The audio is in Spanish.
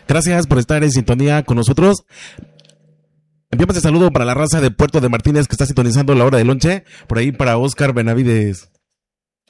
Gracias por estar en sintonía con nosotros. Enviamos el saludo para la raza de Puerto de Martínez que está sintonizando la hora de lonche. Por ahí para Oscar Benavides.